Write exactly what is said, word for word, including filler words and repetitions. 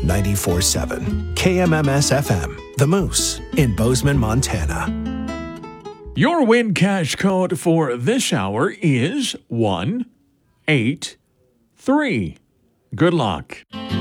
ninety-four point seven. K M M S F M, The Moose, in Bozeman, Montana. Your win cash code for this hour is one eight three. Good luck.